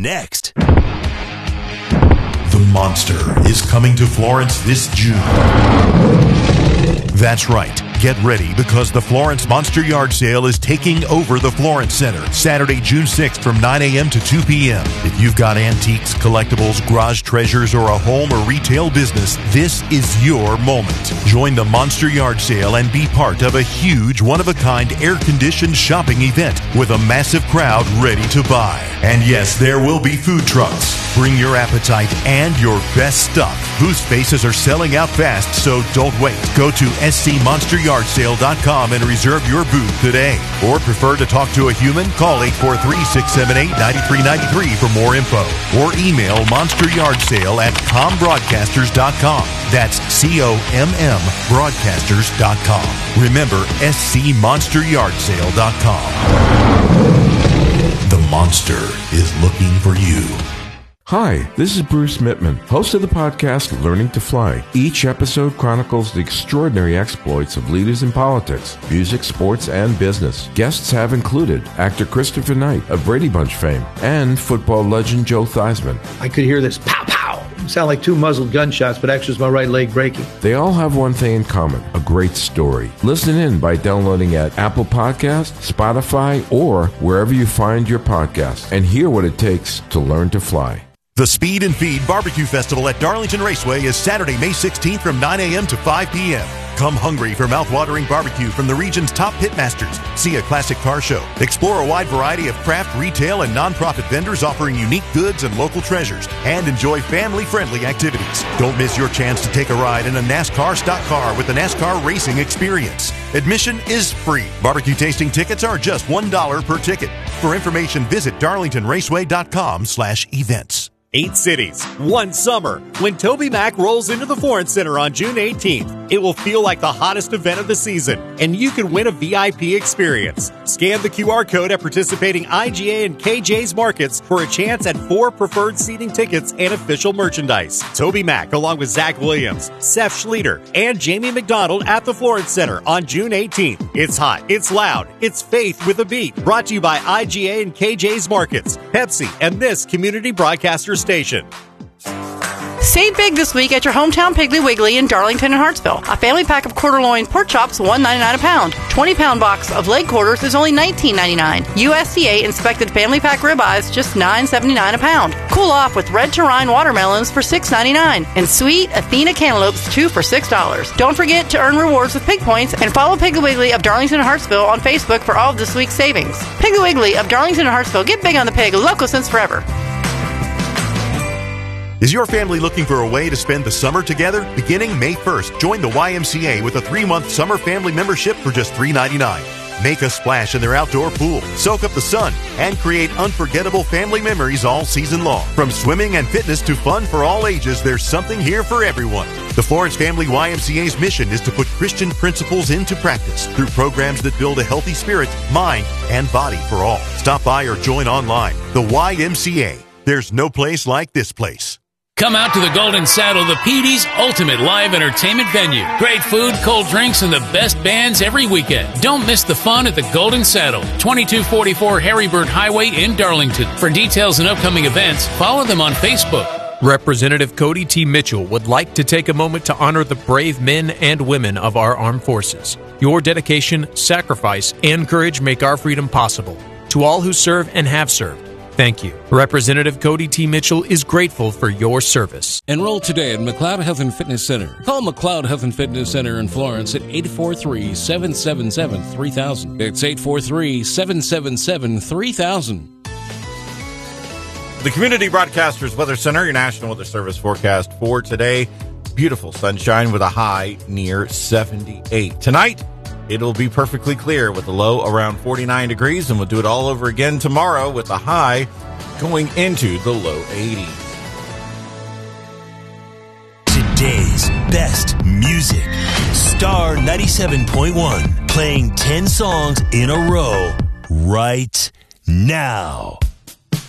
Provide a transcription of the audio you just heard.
next. The Monster is coming to Florence this June. That's right. Get ready because the Florence Monster Yard Sale is taking over the Florence Center Saturday, June 6th from 9 a.m. to 2 p.m. If you've got antiques, collectibles, garage treasures, or a home or retail business, this is your moment. Join the Monster Yard Sale and be part of a huge, one-of-a-kind, air-conditioned shopping event with a massive crowd ready to buy. And yes, there will be food trucks. Bring your appetite and your best stuff. Booth spaces are selling out fast, so don't wait. Go to scmonsteryardsale.com and reserve your booth today. Or prefer to talk to a human? Call 843-678-9393 for more info. Or email monsteryardsale@combroadcasters.com. That's COMM broadcasters.com. Remember, scmonsteryardsale.com. The Monster is looking for you. Hi, this is Bruce Mittman, host of the podcast Learning to Fly. Each episode chronicles the extraordinary exploits of leaders in politics, music, sports, and business. Guests have included actor Christopher Knight of Brady Bunch fame and football legend Joe Theismann. I could hear this pow pow. Sound like two muzzled gunshots, but actually it's my right leg breaking. They all have one thing in common, a great story. Listen in by downloading at Apple Podcasts, Spotify, or wherever you find your podcasts, and hear what it takes to learn to fly. The Speed and Feed Barbecue Festival at Darlington Raceway is Saturday, May 16th from 9 a.m. to 5 p.m. Come hungry for mouth-watering barbecue from the region's top pitmasters. See a classic car show. Explore a wide variety of craft, retail, and nonprofit vendors offering unique goods and local treasures. And enjoy family-friendly activities. Don't miss your chance to take a ride in a NASCAR stock car with the NASCAR Racing Experience. Admission is free. Barbecue tasting tickets are just $1 per ticket. For information, visit darlingtonraceway.com/events. 8 cities, 1 summer. When Toby Mac rolls into the Florence Center on June 18th, it will feel like the hottest event of the season, and you can win a VIP experience. Scan the QR code at participating IGA and KJ's markets for a chance at 4 preferred seating tickets and official merchandise. Toby Mac, along with Zach Williams, Seth Schlueter, and Jamie McDonald at the Florence Center on June 18th. It's hot, it's loud, it's faith with a beat. Brought to you by IGA and KJ's markets, Pepsi, and this community broadcaster station. Save big this week at your hometown Piggly Wiggly in Darlington and Hartsville. A family pack of quarter loin pork chops, $1.99 a pound. 20-pound box of leg quarters is only $19.99. USDA inspected family pack ribeyes, just $9.79 a pound. Cool off with red Terine watermelons for $6.99. And sweet Athena cantaloupes, 2 for $6. Don't forget to earn rewards with Pig Points and follow Piggly Wiggly of Darlington and Hartsville on Facebook for all of this week's savings. Piggly Wiggly of Darlington and Hartsville. Get big on the pig. Local since forever. Is your family looking for a way to spend the summer together? Beginning May 1st, join the YMCA with a 3-month summer family membership for just $3.99. Make a splash in their outdoor pool, soak up the sun, and create unforgettable family memories all season long. From swimming and fitness to fun for all ages, there's something here for everyone. The Florence Family YMCA's mission is to put Christian principles into practice through programs that build a healthy spirit, mind, and body for all. Stop by or join online. The YMCA. There's no place like this place. Come out to the Golden Saddle, the PD's ultimate live entertainment venue. Great food, cold drinks, and the best bands every weekend. Don't miss the fun at the Golden Saddle, 2244 Harrybird Highway in Darlington. For details and upcoming events, follow them on Facebook. Representative Cody T. Mitchell would like to take a moment to honor the brave men and women of our armed forces. Your dedication, sacrifice, and courage make our freedom possible. To all who serve and have served, thank you. Representative Cody T. Mitchell is grateful for your service. Enroll today at McLeod Health and Fitness Center. Call McLeod Health and Fitness Center in Florence at 843-777-3000. It's 843-777-3000. The Community Broadcasters Weather Center, your National Weather Service forecast for today. Beautiful sunshine with a high near 78. Tonight, it'll be perfectly clear with a low around 49 degrees, and we'll do it all over again tomorrow with a high going into the low 80s. Today's best music. Star 97.1, playing 10 songs in a row right now.